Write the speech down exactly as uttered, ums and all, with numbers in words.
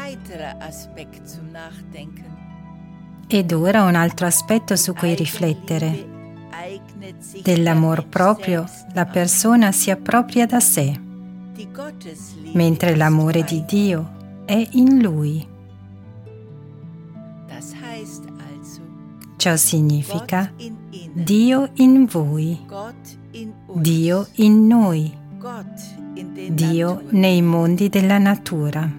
Ed ora un altro aspetto su cui riflettere. Dell'amor proprio la persona si appropria da sé, mentre l'amore di Dio è in lui. Ciò significa Dio in voi, Dio in noi, Dio nei mondi della natura.